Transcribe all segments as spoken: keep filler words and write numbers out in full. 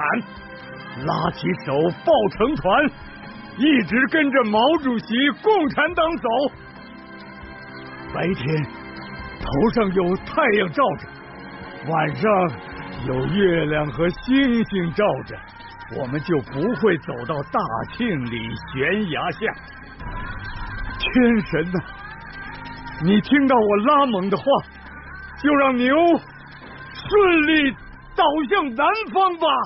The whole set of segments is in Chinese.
产，拉起手抱成团，一直跟着毛主席共产党走。白天头上有太阳照着，晚上有月亮和星星照着，我们就不会走到大庆里悬崖下。天神呐、啊，你听到我拉蒙的话，就让牛顺利倒向南方吧。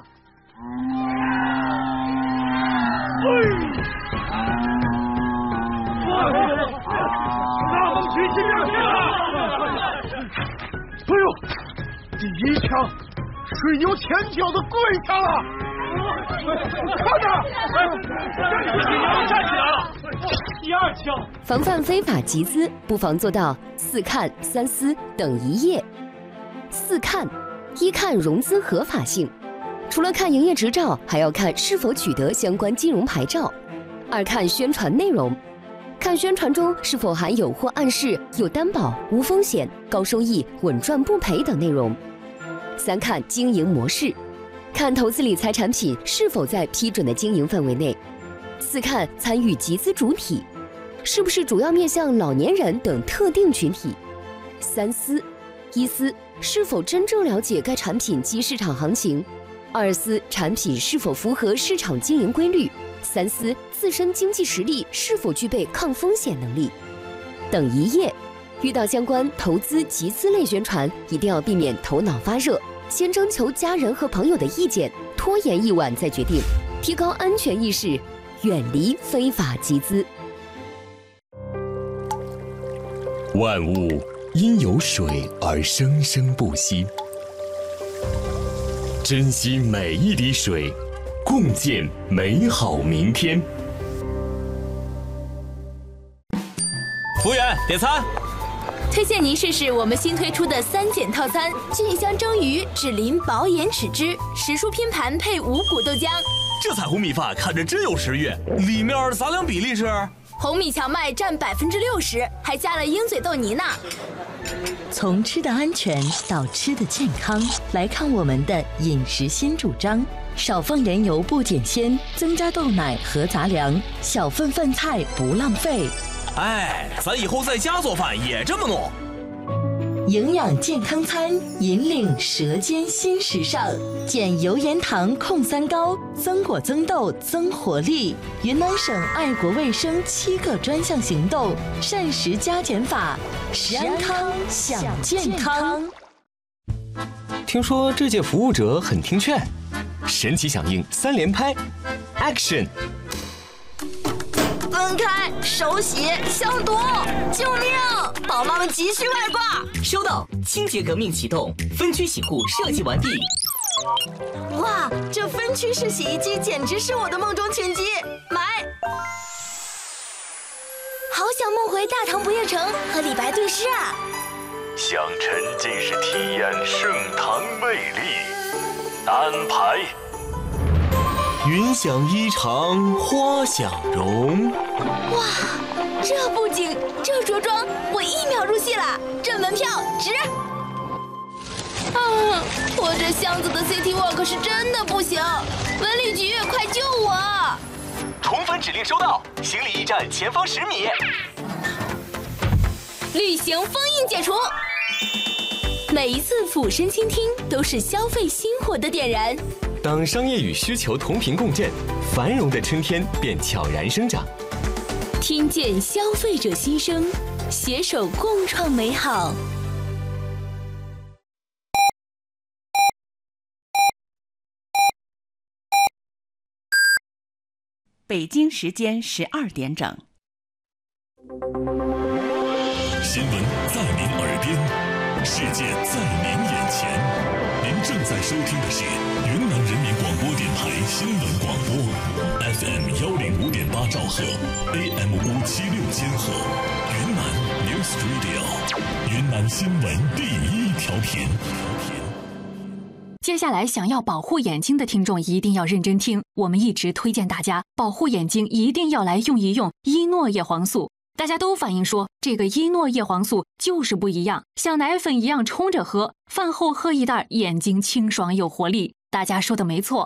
拉蒙举起两枪！哎呦，第一枪水牛前脚的跪下了，看着，站起来了。第二枪， 防范非法集资，不妨做到四看三思等一页。四看：一看融资合法性，除了看营业执照，还要看是否取得相关金融牌照。二看宣传内容，看宣传中是否含有或暗示有担保、无风险、高收益、稳赚不赔等内容。三看经营模式，看投资理财产品是否在批准的经营范围内。四看参与集资主体，是不是主要面向老年人等特定群体。三思：一思是否真正了解该产品及市场行情；二思产品是否符合市场经营规律；三思自身经济实力是否具备抗风险能力。等一页，遇到相关投资集资类宣传，一定要避免头脑发热，先征求家人和朋友的意见，拖延一晚再决定，提高安全意识，远离非法集资。 万物因有水而生生不息，珍惜每一滴水，共建美好明天。 服务员，点餐。 推荐您试试我们新推出的三减套餐：菌香蒸鱼、脂淋薄盐豉汁、时蔬拼盘配五谷豆浆。 这彩虹米饭看着真有食欲，里面杂粮比例是？ 红米荞麦占百分之六十，还加了鹰嘴豆泥呢。 从吃的安全到吃的健康，来看我们的饮食新主张：少放人油不减鲜，增加豆奶和杂粮，小份饭菜不浪费。 哎，咱以后在家做饭也这么弄。 营养健康餐，引领舌尖新时尚，减油盐糖控三高，增果增豆增活力。云南省爱国卫生七个专项行动，膳食加减法，食安康享健康。 听说这届服务者很听劝，神奇响应三连拍 ，Action！ 分开，手洗，消毒！救命！宝妈们急需外挂。 收到，清洁革命启动，分区洗护设计完毕。 哇，这分区式洗衣机简直是我的梦中情机，买！好想梦回大唐不夜城和李白对诗啊！ 想沉浸式体验盛唐魅力，安排。 云想衣裳花想容。 哇，这布景，这着装，我一秒入戏了，这门票值！啊，我这箱子的 City Walk 是真的不行，文旅局快救我！ 重返指令收到，行李驿站前方十米。 旅行封印解除。每一次俯身倾听，都是消费心火的点燃。 当商业与需求同频共振，繁荣的春天便悄然生长。 听见消费者心声，携手共创美好。 北京时间十二点整。 新闻在您耳边，世界在您眼前。您正在收听的是云南人民广播电台新闻广播 ，F M 幺零五点八兆赫 ，A M 五七六千赫，云南 News Radio， 云南新闻第一调频。 接下来想要保护眼睛的听众一定要认真听，我们一直推荐大家保护眼睛一定要来用一用伊诺叶黄素。大家都反映说这个伊诺叶黄素就是不一样，像奶粉一样冲着喝，饭后喝一袋，眼睛清爽有活力。大家说的没错，